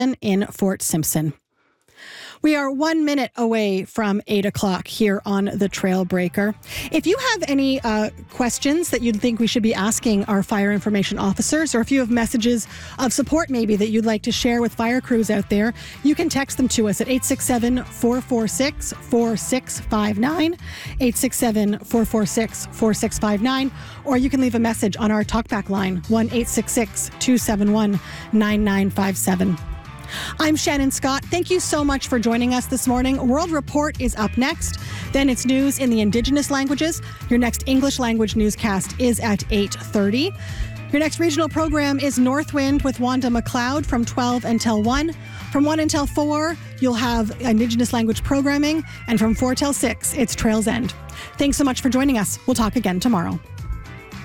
in Fort Simpson. We are 1 minute away from 8 o'clock here on The Trailbreaker. If you have any questions that you'd think we should be asking our fire information officers, or if you have messages of support maybe that you'd like to share with fire crews out there, you can text them to us at 867-446-4659, 867-446-4659, or you can leave a message on our talkback line, 1-866-271-9957. I'm Shannon Scott. Thank you so much for joining us this morning. World Report is up next. Then it's news in the Indigenous languages. Your next English language newscast is at 8:30. Your next regional program is Northwind with Wanda McLeod from 12 until 1. From 1 until 4, you'll have Indigenous language programming. And from 4 till 6, it's Trails End. Thanks so much for joining us. We'll talk again tomorrow.